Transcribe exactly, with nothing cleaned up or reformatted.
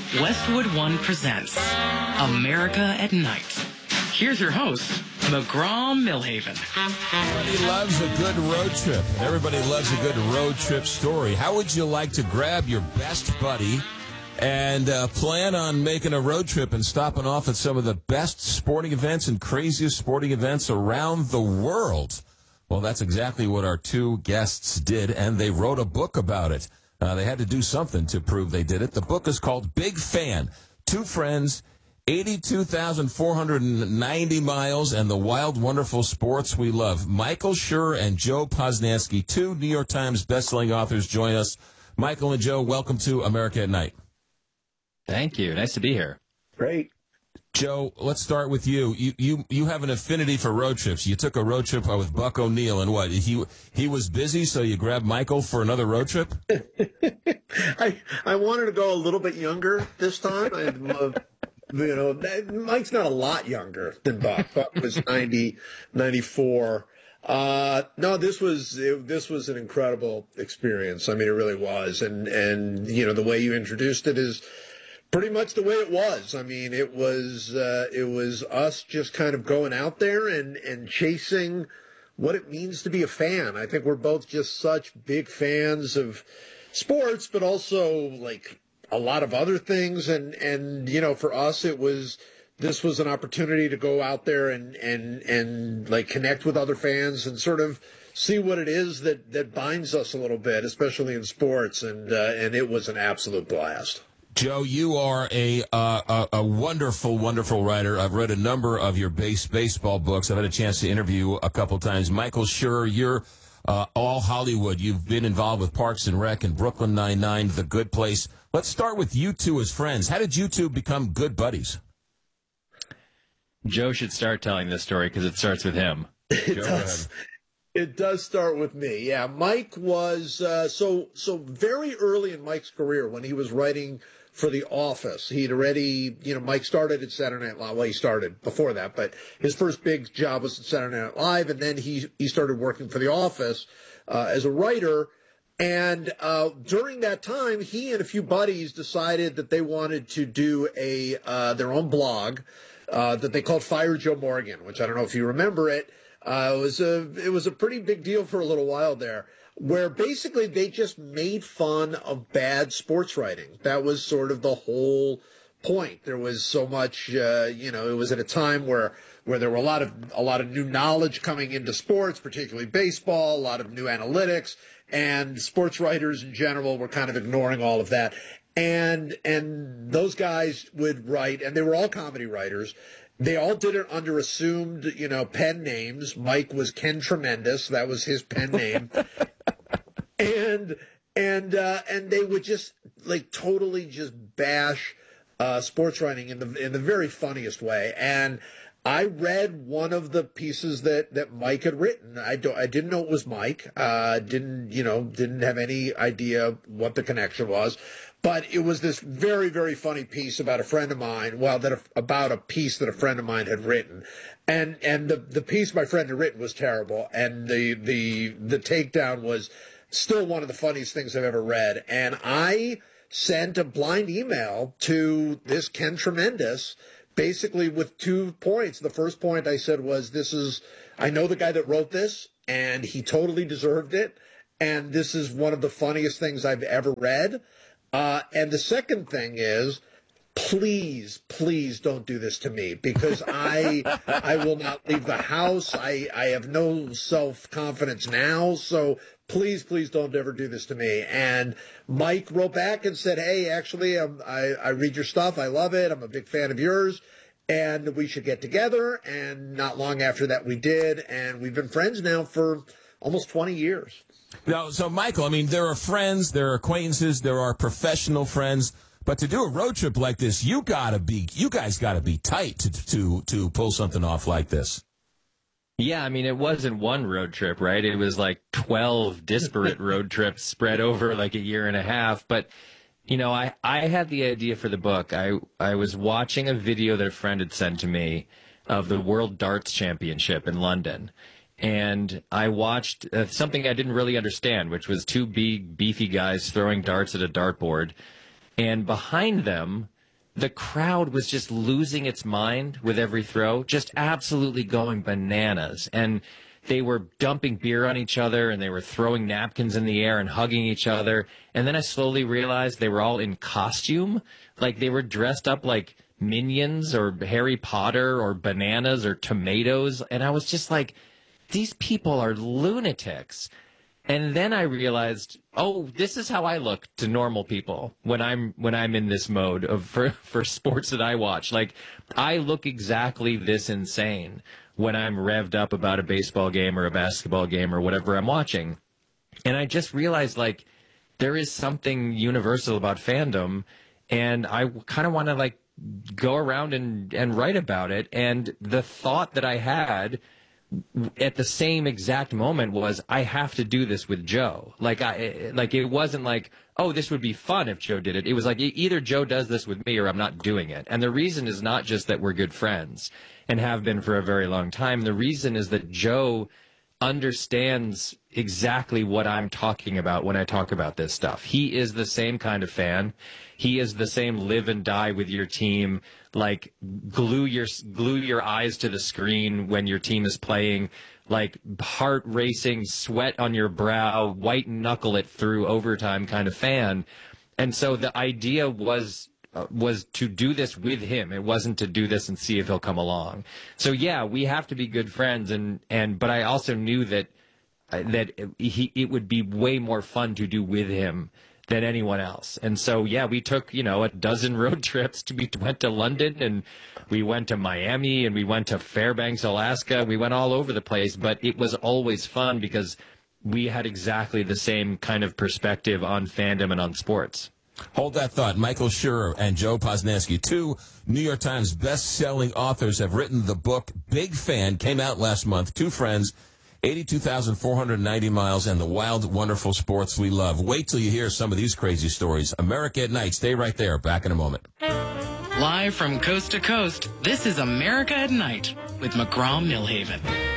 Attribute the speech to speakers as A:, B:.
A: Westwood One presents America at Night. Here's your host, McGraw Millhaven.
B: Everybody loves a good road trip. Everybody loves a good road trip story. How would you like to grab your best buddy and uh, plan on making a road trip and stopping off at some of the best sporting events and craziest sporting events around the world? Well, that's exactly what our two guests did, and they wrote a book about it. Uh, they had to do something to prove they did it. The book is called Big Fan. Two friends, eighty-two thousand four hundred ninety miles, and the wild, wonderful sports we love. Michael Schur and Joe Posnanski, two New York Times bestselling authors, join us. Michael and Joe, welcome to America at Night.
C: Thank you. Nice to be here.
D: Great.
B: Joe, let's start with you. You you you have an affinity for road trips. You took a road trip with Buck O'Neill, and what? He he was busy, so you grabbed Michael for another road trip?
D: I I wanted to go a little bit younger this time. I, uh, you know, Mike's not a lot younger than Buck. Buck was ninety, ninety-four. Uh, no, this was it, this was an incredible experience. I mean, it really was. And and you know, the way you introduced it is pretty much the way it was. I mean, it was uh, it was us just kind of going out there and, and chasing what it means to be a fan. I think we're both just such big fans of sports, but also like a lot of other things. And, and you know, for us, it was this was an opportunity to go out there and, and, and like connect with other fans and sort of see what it is that, that binds us a little bit, especially in sports. And uh, and it was an absolute blast.
B: Joe, you are a, uh, a a wonderful, wonderful writer. I've read a number of your base baseball books. I've had a chance to interview a couple times. Michael Schur, you're uh, all Hollywood. You've been involved with Parks and Rec and Brooklyn Nine-Nine, The Good Place. Let's start with you two as friends. How did you two become good buddies?
C: Joe should start telling this story because it starts with him.
D: It
B: Joe,
D: does. It does start with me. Yeah, Mike was uh, so so very early in Mike's career when he was writing for The Office. He'd already, you know, Mike started at Saturday Night Live. Well, he started before that, but his first big job was at Saturday Night Live, and then he he started working for The Office uh, as a writer. And uh, during that time, he and a few buddies decided that they wanted to do a uh, their own blog uh, that they called Fire Joe Morgan, which I don't know if you remember it. Uh, it was a it was a pretty big deal for a little while there, where basically they just made fun of bad sports writing. That was sort of the whole point. There was so much, uh, you know, it was at a time where where there were a lot of a lot of new knowledge coming into sports, particularly baseball, a lot of new analytics, and sports writers in general were kind of ignoring all of that. And and those guys would write, and they were all comedy writers. They all did it under assumed, you know, pen names. Mike was Ken Tremendous. That was his pen name. and and uh, and they would just like totally just bash uh, sports writing in the in the very funniest way. And I read one of the pieces that, that Mike had written. I don't, I didn't know it was Mike. Uh, didn't, you know, didn't have any idea what the connection was. But it was this very, very funny piece about a friend of mine. Well, that a, about a piece that a friend of mine had written, and and the the piece my friend had written was terrible, and the the the takedown was still one of the funniest things I've ever read. And I sent a blind email to this Ken Tremendous, basically with two points. The first point I said was, "This is I know the guy that wrote this, and he totally deserved it, and this is one of the funniest things I've ever read." Uh, and the second thing is, please, please don't do this to me, because I I will not leave the house. I, I have no self-confidence now, so please, please don't ever do this to me. And Mike wrote back and said, hey, actually, um, I, I read your stuff. I love it. I'm a big fan of yours, and we should get together. And not long after that, we did, and we've been friends now for almost twenty years.
B: Now, so, Michael, I mean, there are friends, there are acquaintances, there are professional friends, but to do a road trip like this, you gotta be, you guys gotta be tight to to to pull something off like this.
C: Yeah, I mean, it wasn't one road trip, right? It was like twelve disparate road trips spread over like a year and a half. But, you know, I, I had the idea for the book. I, I was watching a video that a friend had sent to me of the World Darts Championship in London. And I watched uh, something I didn't really understand, which was two big, beefy guys throwing darts at a dartboard. And behind them, the crowd was just losing its mind with every throw, just absolutely going bananas. And they were dumping beer on each other, and they were throwing napkins in the air and hugging each other. And then I slowly realized they were all in costume. Like, they were dressed up like Minions or Harry Potter or bananas or tomatoes. And I was just like, these people are lunatics. And then I realized, oh, this is how I look to normal people when I'm when I'm in this mode of for, for sports that I watch. Like, I look exactly this insane when I'm revved up about a baseball game or a basketball game or whatever I'm watching. And I just realized, like, there is something universal about fandom, and I kind of want to, like, go around and, and write about it. And the thought that I had at the same exact moment was, I have to do this with Joe. Like, I, like, it wasn't like, oh, this would be fun if Joe did it. It was like, either Joe does this with me or I'm not doing it. And the reason is not just that we're good friends and have been for a very long time. The reason is that Joe understands exactly what I'm talking about when I talk about this stuff. He is the same kind of fan. He is the same live and die with your team, like glue your glue your eyes to the screen when your team is playing, like heart racing, sweat on your brow, white knuckle it through overtime kind of fan. And so the idea was uh, was to do this with him. It wasn't to do this and see if he'll come along. So yeah, we have to be good friends, and and but I also knew that uh, that he it would be way more fun to do with him than anyone else. And so, yeah, we took, you know, a dozen road trips. To, we went to London, and we went to Miami, and we went to Fairbanks, Alaska. We went all over the place, but it was always fun because we had exactly the same kind of perspective on fandom and on sports.
B: Hold that thought. Michael Schur and Joe Posnanski, two New York Times best-selling authors, have written the book Big Fan, came out last month. Two friends, eighty-two thousand four hundred ninety miles, and the wild, wonderful sports we love. Wait till you hear some of these crazy stories. America at Night. Stay right there. Back in a moment.
A: Live from coast to coast, this is America at Night with McGraw Millhaven.